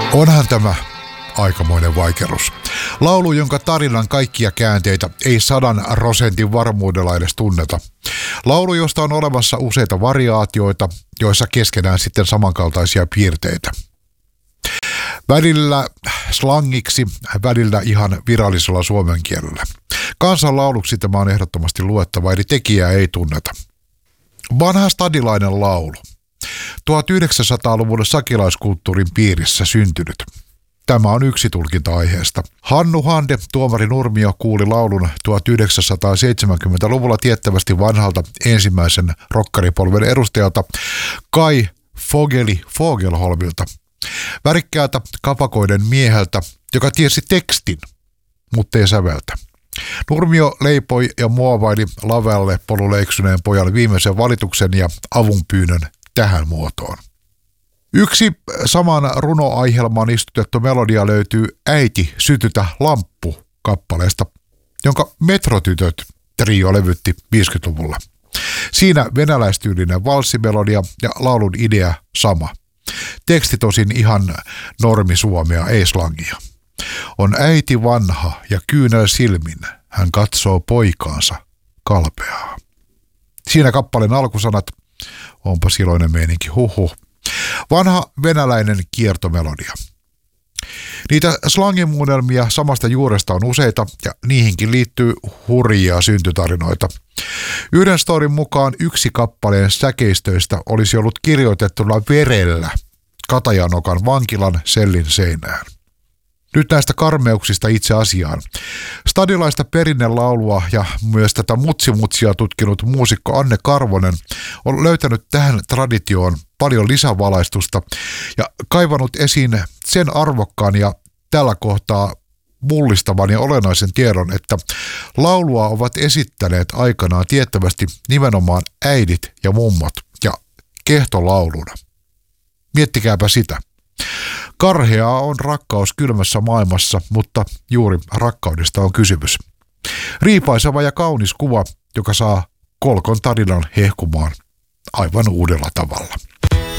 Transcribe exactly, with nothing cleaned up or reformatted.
Onhan tämä aikamoinen vaikerus. Laulu, jonka tarinan kaikkia käänteitä ei sadan prosentin varmuudella edes tunneta. Laulu, josta on olemassa useita variaatioita, joissa keskenään sitten samankaltaisia piirteitä. Välillä slangiksi, välillä ihan virallisella suomen kielellä. Kansanlauluksi tämä on ehdottomasti luettava, eli tekijää ei tunneta. Vanha stadilainen laulu. tuhatyhdeksänsataaluvun sakilaiskulttuurin piirissä syntynyt. Tämä on yksi tulkinta aiheesta. Hannu Hande, tuomari Nurmio, kuuli laulun tuhatyhdeksänsataaseitsemänkymmentäluvulla tiettävästi vanhalta ensimmäisen rokkaripolven edustajalta Kai Fogeli Fogelholmilta. Värikkäältä kapakoiden mieheltä, joka tiesi tekstin, mutta ei säveltä. Nurmio leipoi ja muovaili lavalle polulle eksyneen pojan viimeisen valituksen ja avunpyynnön tähän muotoon. Yksi saman runoaihelmaan istutettu melodia löytyy Äiti, sytytä lamppu -kappaleesta, jonka Metrotytöt trio levytti viisikymmentäluvulla. Siinä venäläistyylinen valssimelodia ja laulun idea sama. Teksti tosin ihan normisuomea, ei slangia. On äiti vanha ja kyynel silmin, hän katsoo poikaansa kalpeaa. Siinä kappaleen alkusanat, onpa iloinen meininki, huhhuh. Vanha venäläinen kiertomelodia. Niitä slangimuunnelmia samasta juuresta on useita ja niihinkin liittyy hurjia syntytarinoita. Yhden storin mukaan yksi kappaleen säkeistöistä olisi ollut kirjoitettuna verellä Katajanokan vankilan sellin seinään. Nyt näistä karmeuksista itse asiaan. Stadilaista perinnelaulua ja myös tätä mutsimutsia tutkinut muusikko Anne Karvonen on löytänyt tähän traditioon paljon lisävalaistusta ja kaivannut esiin sen arvokkaan ja tällä kohtaa mullistavan ja olennaisen tiedon, että laulua ovat esittäneet aikanaan tiettävästi nimenomaan äidit ja mummot ja kehtolauluna. Miettikääpä sitä. Karheaa on rakkaus kylmässä maailmassa, mutta juuri rakkaudesta on kysymys. Riipaiseva ja kaunis kuva, joka saa kolkon tarinan hehkumaan aivan uudella tavalla.